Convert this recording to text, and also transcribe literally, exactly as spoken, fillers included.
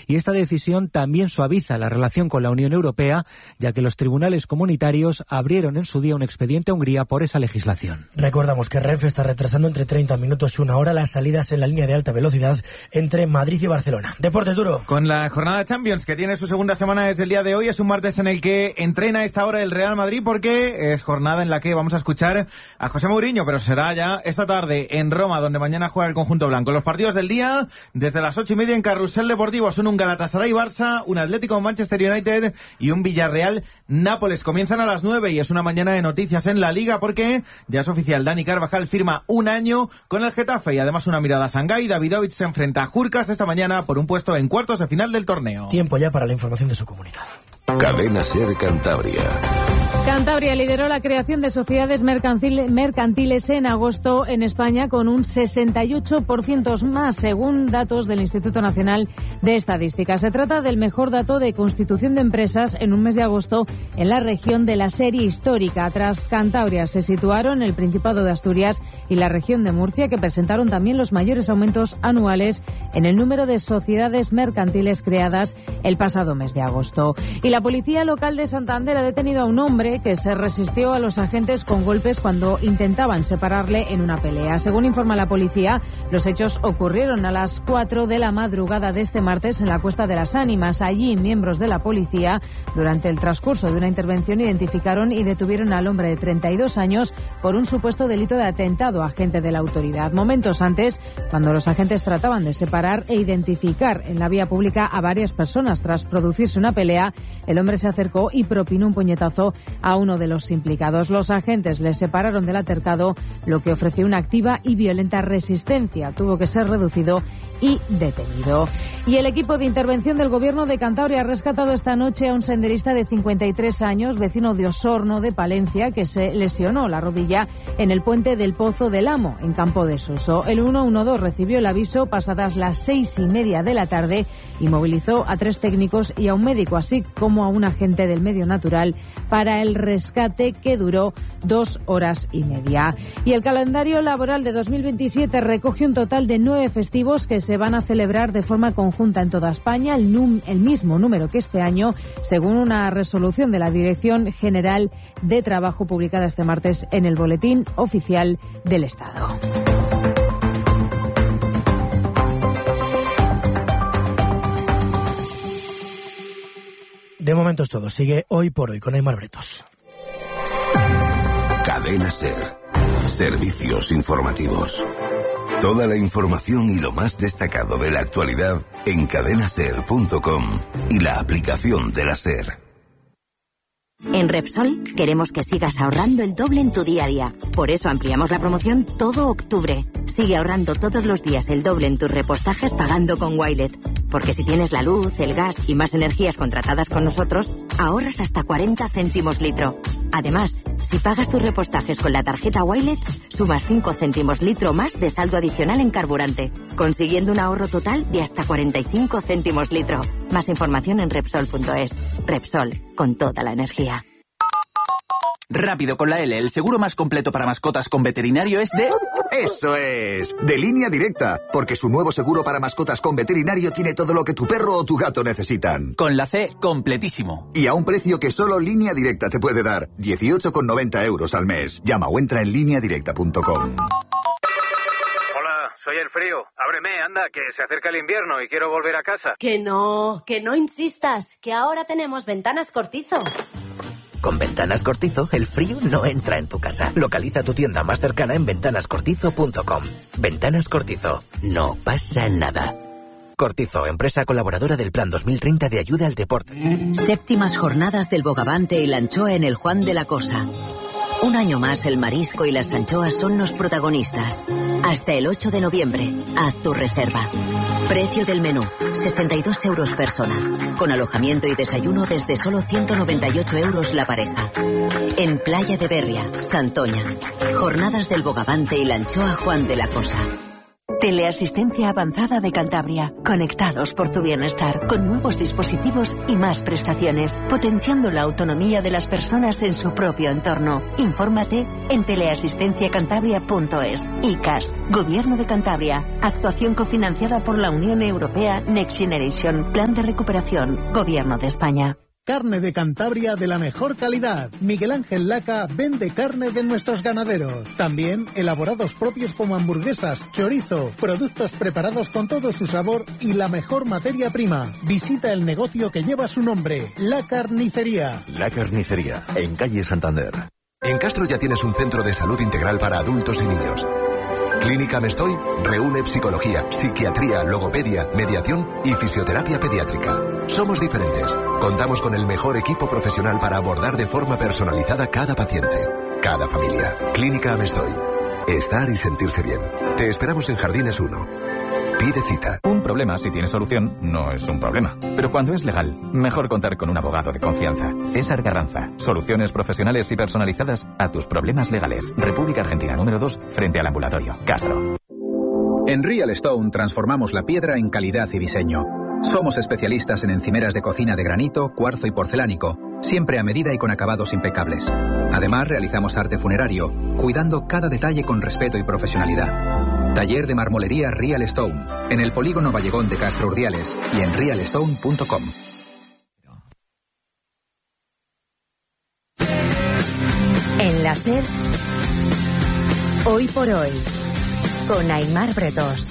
y esta decisión también suaviza la relación con la Unión Europea, ya que los tribunales comunitarios abrieron en su día un expediente a Hungría por esa legislación. Recordamos que Renfe está retrasando entre treinta minutos y una hora las salidas en la línea de alta velocidad entre Madrid y Barcelona. Deportes Duro. Con la jornada Champions, que tiene su segunda semana desde el día de hoy, es un martes en el que entrena a esta hora el Real Madrid, porque es jornada en la que vamos a escuchar a José Mourinho, pero será ya esta tarde en Roma, donde mañana juega el conjunto blanco. Los partidos del día, desde las ocho y media en Carrusel Deportivo, son un Galatasaray-Barça, un Atlético-Manchester United y un Villarreal-Nápoles. Comienzan a las nueve y es una mañana de noticias en la Liga, porque ya es oficial, Dani Carvajal firma un año con el Getafe y además una mirada a Shanghái. Davidovich se enfrenta a Jurkas esta mañana por un puesto en cuartos de final del torneo. Tiempo ya para la información de su comunidad. Cadena SER Cantabria. Cantabria lideró la creación de sociedades mercantiles en agosto en España con un sesenta y ocho por ciento más, según datos del Instituto Nacional de Estadística. Se trata del mejor dato de constitución de empresas en un mes de agosto en la región de la serie histórica. Tras Cantabria se situaron el Principado de Asturias y la región de Murcia, que presentaron también los mayores aumentos anuales en el número de sociedades mercantiles creadas el pasado mes de agosto. Y la policía local de Santander ha detenido a un hombre que se resistió a los agentes con golpes cuando intentaban separarle en una pelea. Según informa la policía, los hechos ocurrieron a las cuatro de la madrugada de este martes en la Cuesta de las Ánimas. Allí, miembros de la policía, durante el transcurso de una intervención, identificaron y detuvieron al hombre de treinta y dos años por un supuesto delito de atentado a agente de la autoridad. Momentos antes, cuando los agentes trataban de separar e identificar en la vía pública a varias personas tras producirse una pelea, el hombre se acercó y propinó un puñetazo a uno de los implicados. Los agentes le separaron del altercado, lo que ofreció una activa y violenta resistencia. Tuvo que ser reducido y detenido. Y el equipo de intervención del Gobierno de Cantabria ha rescatado esta noche a un senderista de cincuenta y tres años, vecino de Osorno, de Palencia, que se lesionó la rodilla en el puente del Pozo del Amo, en Campo de Suso. El ciento doce recibió el aviso pasadas las seis y media de la tarde y movilizó a tres técnicos y a un médico, así como a un agente del medio natural, para el rescate, que duró dos horas y media. Y el calendario laboral de dos mil veintisiete recoge un total de nueve festivos que se van a celebrar de forma conjunta en toda España, el, num- el mismo número que este año, según una resolución de la Dirección General de Trabajo publicada este martes en el Boletín Oficial del Estado. De momento es todo. Sigue Hoy por Hoy con Aymar Bretos. Cadena SER. Servicios informativos. Toda la información y lo más destacado de la actualidad en cadena ser punto com y la aplicación de la SER. En Repsol queremos que sigas ahorrando el doble en tu día a día. Por eso ampliamos la promoción todo octubre. Sigue ahorrando todos los días el doble en tus repostajes pagando con Wilet. Porque si tienes la luz, el gas y más energías contratadas con nosotros, ahorras hasta cuarenta céntimos litro. Además, si pagas tus repostajes con la tarjeta Wilet, sumas cinco céntimos litro más de saldo adicional en carburante, consiguiendo un ahorro total de hasta cuarenta y cinco céntimos litro. Más información en Repsol punto es. Repsol, con toda la energía. Rápido con la L, el seguro más completo para mascotas con veterinario es de... ¡Eso es! De Línea Directa, porque su nuevo seguro para mascotas con veterinario tiene todo lo que tu perro o tu gato necesitan. Con la C, completísimo. Y a un precio que solo Línea Directa te puede dar, dieciocho con noventa euros al mes. Llama o entra en línea directa punto com. Hola, soy el frío. Ábreme, anda, que se acerca el invierno y quiero volver a casa. Que no, que no insistas, que ahora tenemos Ventanas Cortizo. Con Ventanas Cortizo, el frío no entra en tu casa. Localiza tu tienda más cercana en ventanas cortizo punto com. Ventanas Cortizo. No pasa nada. Cortizo, empresa colaboradora del Plan dos mil treinta de ayuda al deporte. Séptimas jornadas del bogavante y la anchoa en el Juan de la Cosa. Un año más el marisco y las anchoas son los protagonistas. Hasta el ocho de noviembre, haz tu reserva. Precio del menú, sesenta y dos euros persona. Con alojamiento y desayuno desde solo ciento noventa y ocho euros la pareja. En Playa de Berria, Santoña. Jornadas del bogavante y la anchoa Juan de la Cosa. Teleasistencia avanzada de Cantabria. Conectados por tu bienestar, con nuevos dispositivos y más prestaciones, potenciando la autonomía de las personas en su propio entorno. Infórmate en teleasistencia cantabria punto es. I C A S, Gobierno de Cantabria. Actuación cofinanciada por la Unión Europea Next Generation. Plan de recuperación. Gobierno de España. Carne de Cantabria de la mejor calidad. Miguel Ángel Laca vende carne de nuestros ganaderos. También elaborados propios como hamburguesas, chorizo, productos preparados con todo su sabor y la mejor materia prima. Visita el negocio que lleva su nombre, La Carnicería. La Carnicería, en calle Santander. En Castro ya tienes un centro de salud integral para adultos y niños. Clínica Mestoy reúne psicología, psiquiatría, logopedia, mediación y fisioterapia pediátrica. Somos diferentes. Contamos con el mejor equipo profesional para abordar de forma personalizada cada paciente, cada familia. Clínica Mestoy. Estar y sentirse bien. Te esperamos en Jardines uno. Pide cita. Un problema, si tiene solución, no es un problema. Pero cuando es legal, mejor contar con un abogado de confianza. César Carranza. Soluciones profesionales y personalizadas a tus problemas legales. República Argentina número dos, frente al ambulatorio. Castro. En Real Stone transformamos la piedra en calidad y diseño. Somos especialistas en encimeras de cocina de granito, cuarzo y porcelánico, siempre a medida y con acabados impecables. Además, realizamos arte funerario, cuidando cada detalle con respeto y profesionalidad. Taller de marmolería Real Stone, en el polígono Vallegón de Castro Urdiales y en real stone punto com. En la SER, hoy por hoy, con Aimar Bretos.